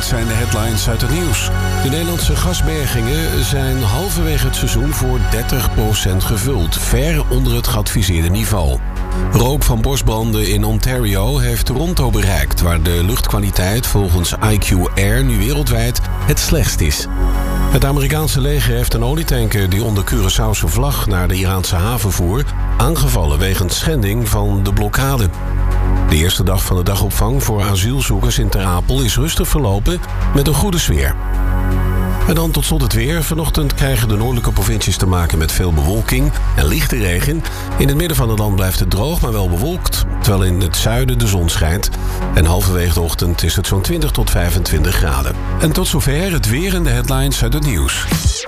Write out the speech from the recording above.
zijn de headlines uit het nieuws. De Nederlandse gasbergingen zijn halverwege het seizoen voor 30% gevuld, ver onder het geadviseerde niveau. Rook van bosbranden in Ontario heeft Toronto bereikt, waar de luchtkwaliteit volgens IQ Air nu wereldwijd het slechtst is. Het Amerikaanse leger heeft een olietanker die onder Curaçaose vlag naar de Iraanse haven voer aangevallen wegens schending van de blokkade. De eerste dag van de dagopvang voor asielzoekers in Ter Apel is rustig verlopen met een goede sfeer. En dan tot slot het weer. Vanochtend krijgen de noordelijke provincies te maken met veel bewolking en lichte regen. In het midden van het land blijft het droog, maar wel bewolkt, terwijl in het zuiden de zon schijnt. En halverwege de ochtend is het zo'n 20 tot 25 graden. En tot zover het weer en de headlines uit het nieuws.